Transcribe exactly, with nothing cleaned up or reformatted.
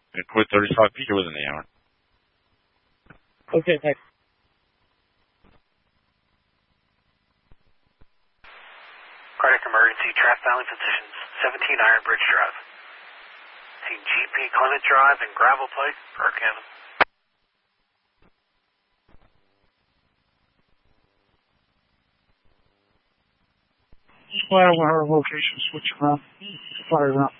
And quit thirty-five feet within the hour. Okay, thanks. Cardiac emergency, Traff Valley physicians, seventeen Iron Bridge Drive. See G P Clement Drive and Gravel Plate, per Cannon. Fire her location, switch around. Fire around.